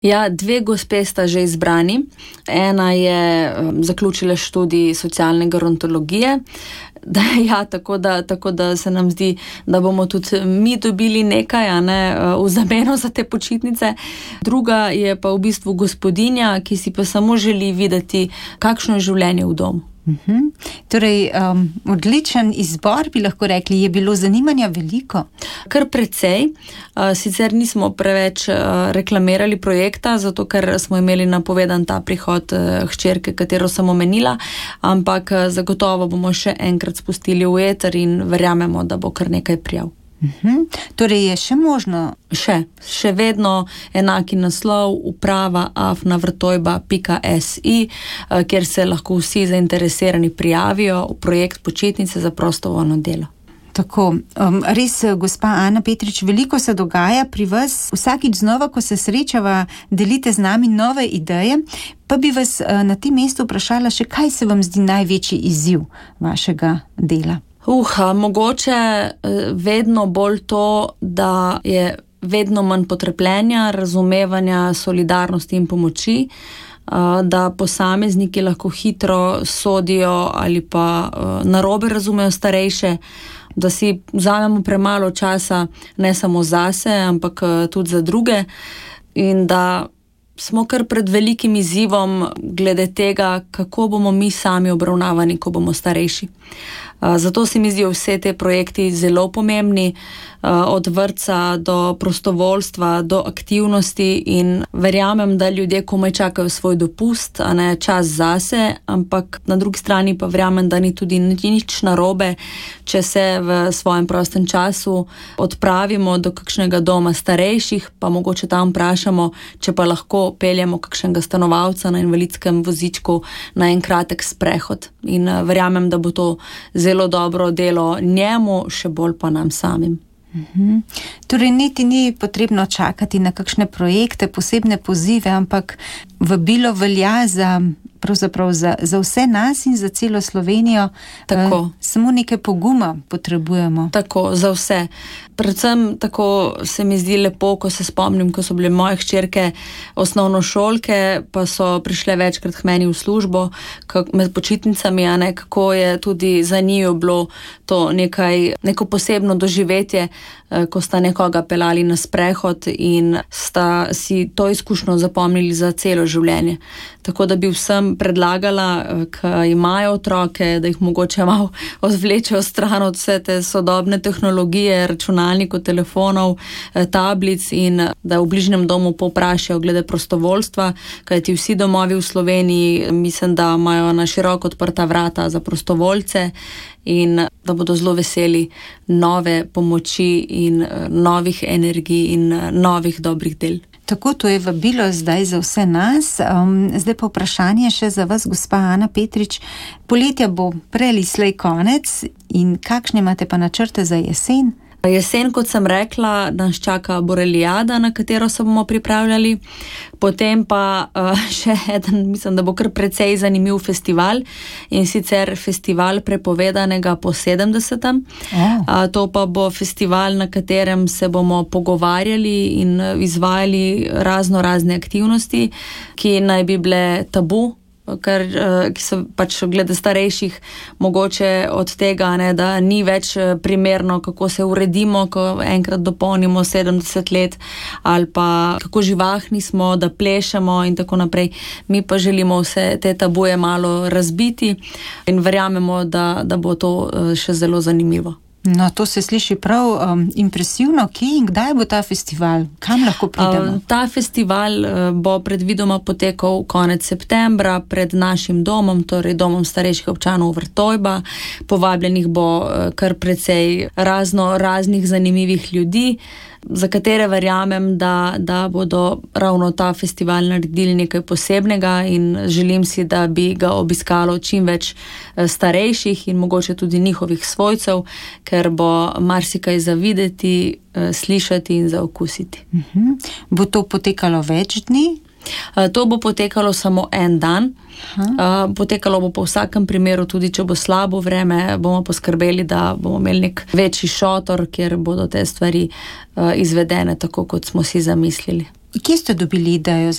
Ja, 2 gospe sta že izbrani. Ena je zaključila študij socialne gerontologije. Tako da se nam zdi, da bomo tudi mi dobili nekaj, v zameno za te počitnice. Druga je pa v bistvu gospodinja, ki si pa samo želi videti, kakšno je življenje v domu. Torej, odličen izbor, bi lahko rekli. Je bilo zanimanja veliko? Kar precej. Sicer nismo preveč reklamirali projekta, zato ker smo imeli napovedan ta prihod hčerke, katero sem omenila, ampak zagotovo bomo še enkrat spustili v eter in verjamemo, da bo kar nekaj prijav. Torej je še možno? Še vedno enaki naslov uprava@vrtojba.si, kjer se lahko vsi zainteresirani prijavijo v projekt počitnice za prostovoljno delo. Tako, res, gospa Ana Petrič, veliko se dogaja pri vas. Vsakič znova, ko se srečava, delite z nami nove ideje, pa bi vas na tem mestu vprašala še, kaj se vam zdi največji izziv vašega dela? Mogoče vedno bolj to, da je vedno manj potrpljenja, razumevanja, solidarnosti in pomoči, da posamezniki lahko hitro sodijo ali pa narobe razumejo starejše, da si vzamemo premalo časa ne samo zase, ampak tudi za druge in da smo kar pred velikim izzivom glede tega, kako bomo mi sami obravnavani, ko bomo starejši. Zato se mi zdijo vse te projekti zelo pomembni, od vrtca do prostovoljstva, do aktivnosti in verjamem, da ljudje komaj čakajo svoj dopust, a ne čas zase, ampak na drugi strani pa verjamem, da ni tudi nič narobe, če se v svojem prostem času odpravimo do kakšnega doma starejših, pa mogoče tam vprašamo, če pa lahko peljemo kakšnega stanovalca na invalidskem vozičku na en kratek sprehod. In verjamem, da bo to zelo dobro delo njemu, še bolj pa nam samim. Torej, niti ni potrebno čakati na kakšne projekte, posebne pozive, ampak vabilo velja pravzaprav za vse nas in za celo Slovenijo. Tako. Samo nekaj poguma potrebujemo. Tako, za vse. Predvsem tako se mi zdi lepo, ko se spomnim, ko so bile moje hčerke osnovnošolke, pa so prišle večkrat k meni v službo med počitnicami, kako je tudi za njiju bilo to neko posebno doživetje, ko sta nekoga pelali na sprehod in sta si to izkušnjo zapomnili za celo življenje. Tako da bi vsem predlagala, ki imajo otroke, da jih mogoče malo odvlečejo stran od vse te sodobne tehnologije, računalnikov, telefonov, tablic in da v bližnjem domu povprašajo glede prostovoljstva, kajti vsi domovi v Sloveniji mislim, da imajo na široko odprta vrata za prostovoljce in da bodo zelo veseli nove pomoči in novih energij in novih dobrih del. Tako, to je vabilo zdaj za vse nas. Zdaj pa vprašanje še za vas, gospa Ana Petrič. Poletja bo prej ali slej konec in kakšne imate pa načrte za jesen? Jesen, kot sem rekla, nas čaka Borelijada, na katero se bomo pripravljali. Potem pa še eden, mislim, da bo kar precej zanimiv festival in sicer festival prepovedanega po 70. To pa bo festival, na katerem se bomo pogovarjali in izvajali razne aktivnosti, ki naj bi bile tabu, ki so pač glede starejših mogoče od tega, da ni več primerno, kako se uredimo, ko enkrat dopolnimo 70 let, ali pa kako živahni smo, da plešemo in tako naprej. Mi pa želimo vse te tabuje malo razbiti in verjamemo, da bo to še zelo zanimivo. No, to se sliši prav impresivno. Kje in kdaj bo ta festival? Kam lahko pridemo? Ta festival bo predvidoma potekal konec septembra pred našim domom, torej domom starejših občanov Vrtojba. Povabljenih bo kar precej raznih zanimivih ljudi, za katere verjamem, da bodo ravno ta festival naredili nekaj posebnega in želim si, da bi ga obiskalo čim več starejših in mogoče tudi njihovih svojcev, ker bo marsikaj za videti, slišati in za okusiti. Bo to potekalo več dni? To bo potekalo samo en dan. Potekalo bo po vsakem primeru, tudi če bo slabo vreme, bomo poskrbeli, da bomo imeli nek večji šotor, kjer bodo te stvari izvedene tako, kot smo si zamislili. Kje ste dobili idejo